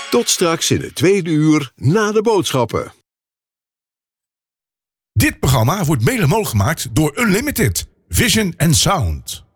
Tot straks in het tweede uur na de boodschappen. Dit programma wordt mede mogelijk gemaakt door Unlimited Vision and Sound.